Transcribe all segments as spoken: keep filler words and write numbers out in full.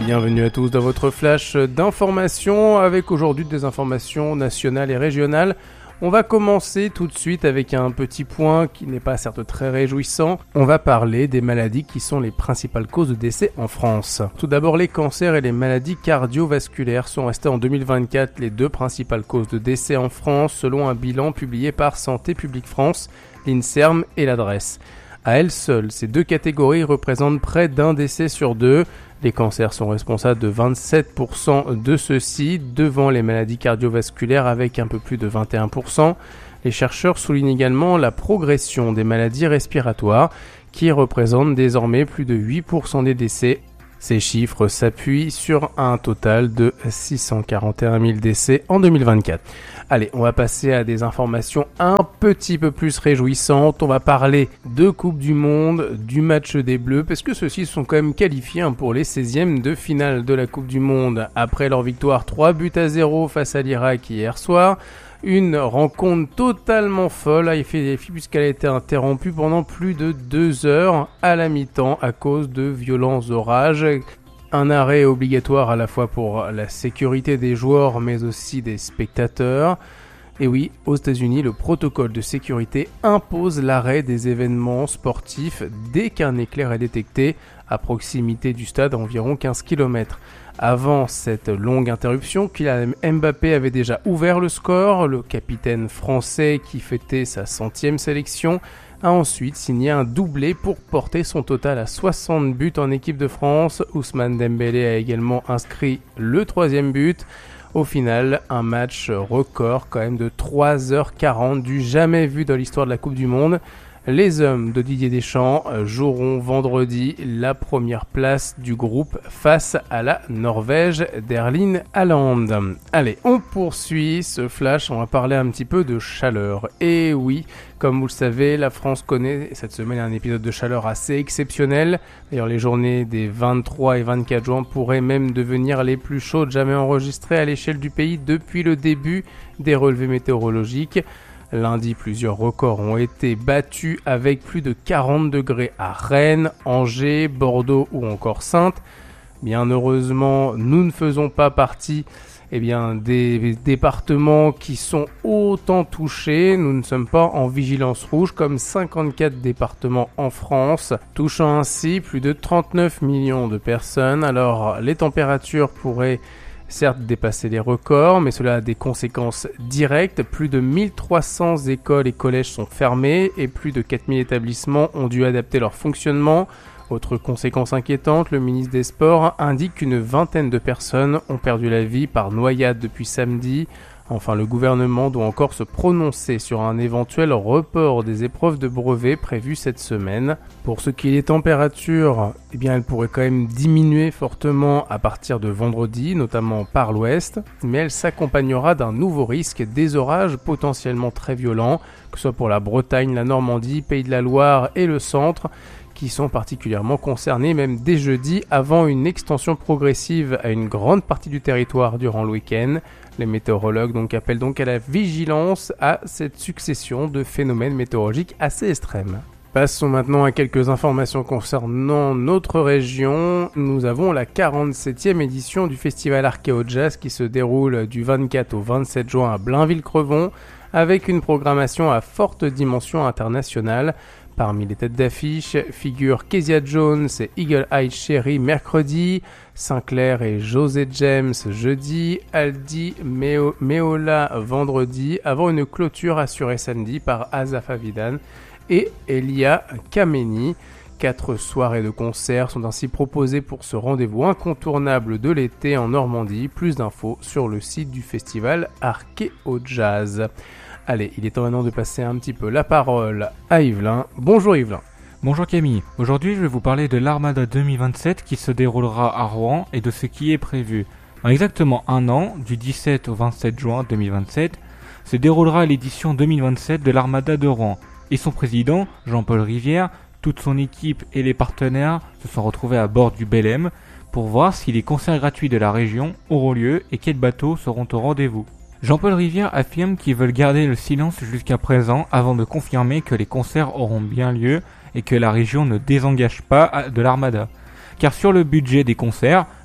Bienvenue à tous dans votre flash d'informations avec aujourd'hui des informations nationales et régionales. On va commencer tout de suite avec un petit point qui n'est pas certes très réjouissant. On va parler des maladies qui sont les principales causes de décès en France. Tout d'abord, les cancers et les maladies cardiovasculaires sont restés en deux mille vingt-quatre les deux principales causes de décès en France selon un bilan publié par Santé publique France, l'INSERM et l'Adresse. À elles seules, ces deux catégories représentent près d'un décès sur deux. Les cancers sont responsables de vingt-sept pour cent de ceux-ci, devant les maladies cardiovasculaires avec un peu plus de vingt et un pour cent. Les chercheurs soulignent également la progression des maladies respiratoires, qui représentent désormais plus de huit pour cent des décès. Ces chiffres s'appuient sur un total de six cent quarante et un mille décès en deux mille vingt-quatre. Allez, on va passer à des informations un petit peu plus réjouissantes. On va parler de Coupe du Monde, du match des Bleus, parce que ceux-ci sont quand même qualifiés pour les seizièmes de finale de la Coupe du Monde. Après leur victoire trois buts à zéro face à l'Irak hier soir, une rencontre totalement folle a fait des filles puisqu'elle a été interrompue pendant plus de deux heures à la mi-temps à cause de violents orages. Un arrêt obligatoire à la fois pour la sécurité des joueurs mais aussi des spectateurs. Et oui, aux États-Unis, le protocole de sécurité impose l'arrêt des événements sportifs dès qu'un éclair est détecté à proximité du stade à environ quinze kilomètres. Avant cette longue interruption, Kylian Mbappé avait déjà ouvert le score. Le capitaine français qui fêtait sa centième sélection a ensuite signé un doublé pour porter son total à soixante buts en équipe de France. Ousmane Dembélé a également inscrit le troisième but. Au final, un match record quand même de trois heures quarante du jamais vu dans l'histoire de la Coupe du Monde. Les hommes de Didier Deschamps joueront vendredi la première place du groupe face à la Norvège d'Erling Haaland. Allez, on poursuit ce flash, on va parler un petit peu de chaleur. Et oui, comme vous le savez, la France connaît cette semaine un épisode de chaleur assez exceptionnel. D'ailleurs, les journées des vingt-trois et vingt-quatre juin pourraient même devenir les plus chaudes jamais enregistrées à l'échelle du pays depuis le début des relevés météorologiques. Lundi, plusieurs records ont été battus avec plus de quarante degrés à Rennes, Angers, Bordeaux ou encore Saintes. Bien heureusement, nous ne faisons pas partie eh bien, des départements qui sont autant touchés. Nous ne sommes pas en vigilance rouge comme cinquante-quatre départements en France, touchant ainsi plus de trente-neuf millions de personnes. Alors, les températures pourraient certes dépasser les records, mais cela a des conséquences directes. Plus de mille trois cents écoles et collèges sont fermés et plus de quatre mille établissements ont dû adapter leur fonctionnement. Autre conséquence inquiétante, le ministre des Sports indique qu'une vingtaine de personnes ont perdu la vie par noyade depuis samedi. Enfin, le gouvernement doit encore se prononcer sur un éventuel report des épreuves de brevet prévues cette semaine. Pour ce qui est des températures, eh bien, elles pourraient quand même diminuer fortement à partir de vendredi, notamment par l'ouest, mais elle s'accompagnera d'un nouveau risque des orages potentiellement très violents, que ce soit pour la Bretagne, la Normandie, Pays de la Loire et le centre, qui sont particulièrement concernés même dès jeudi avant une extension progressive à une grande partie du territoire durant le week-end. Les météorologues donc appellent donc à la vigilance à cette succession de phénomènes météorologiques assez extrêmes. Passons maintenant à quelques informations concernant notre région. Nous avons la quarante-septième édition du festival Archéo Jazz qui se déroule du vingt-quatre au vingt-sept juin à Blainville-Crevon avec une programmation à forte dimension internationale. Parmi les têtes d'affiche figurent Kezia Jones et Eagle Eye Cherry mercredi, Sinclair et José James jeudi, Aldi Meo- Meola vendredi, avant une clôture assurée samedi par Asaf Avidan et Elia Kameni. Quatre soirées de concerts sont ainsi proposées pour ce rendez-vous incontournable de l'été en Normandie. Plus d'infos sur le site du festival Archéo Jazz. Allez, il est temps maintenant de passer un petit peu la parole à Yvelin. Bonjour Yvelin. Bonjour Camille. Aujourd'hui, je vais vous parler de l'Armada deux mille vingt-sept qui se déroulera à Rouen et de ce qui est prévu. Dans exactement un an, du dix-sept au vingt-sept juin deux mille vingt-sept, se déroulera l'édition deux mille vingt-sept de l'Armada de Rouen. Et son président, Jean-Paul Rivière, toute son équipe et les partenaires se sont retrouvés à bord du Belém pour voir si les concerts gratuits de la région auront lieu et quels bateaux seront au rendez-vous. Jean-Paul Rivière affirme qu'ils veulent garder le silence jusqu'à présent avant de confirmer que les concerts auront bien lieu et que la région ne désengage pas de l'Armada. Car sur le budget des concerts,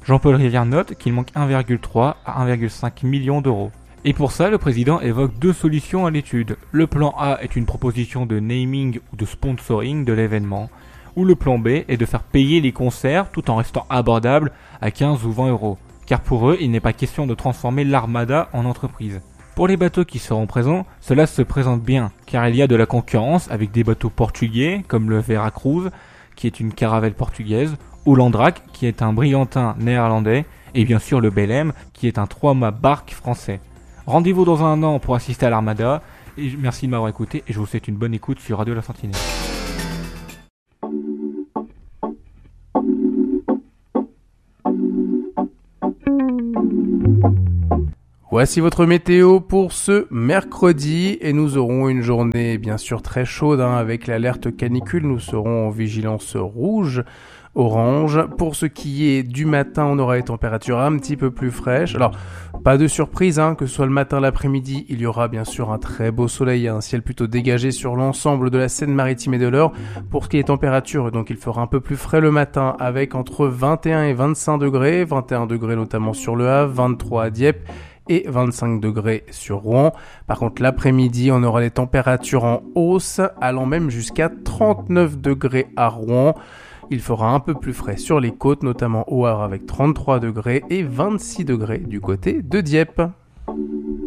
Jean-Paul Rivière note qu'il manque un virgule trois à un virgule cinq million d'euros. Et pour ça, le président évoque deux solutions à l'étude. Le plan A est une proposition de naming ou de sponsoring de l'événement, ou le plan B est de faire payer les concerts tout en restant abordable à quinze ou vingt euros. Car pour eux, il n'est pas question de transformer l'Armada en entreprise. Pour les bateaux qui seront présents, cela se présente bien, car il y a de la concurrence avec des bateaux portugais comme le Veracruz, qui est une caravelle portugaise, ou l'Andrac, qui est un brillantin néerlandais, et bien sûr le Belém, qui est un trois-mâts barque français. Rendez-vous dans un an pour assister à l'Armada, et merci de m'avoir écouté, et je vous souhaite une bonne écoute sur Radio La Sentinelle. Voici votre météo pour ce mercredi et nous aurons une journée bien sûr très chaude hein, avec l'alerte canicule. Nous serons en vigilance rouge, orange. Pour ce qui est du matin, on aura les températures un petit peu plus fraîches. Alors, pas de surprise, hein, que ce soit le matin, l'après-midi, il y aura bien sûr un très beau soleil, un ciel plutôt dégagé sur l'ensemble de la Seine-Maritime et de l'Eure. Pour ce qui est température, donc il fera un peu plus frais le matin avec entre vingt et un et vingt-cinq degrés, vingt et un degrés notamment sur le Havre, vingt-trois à Dieppe et vingt-cinq degrés sur Rouen. Par contre, l'après-midi, on aura des températures en hausse, allant même jusqu'à trente-neuf degrés à Rouen. Il fera un peu plus frais sur les côtes, notamment au Havre avec trente-trois degrés et vingt-six degrés du côté de Dieppe.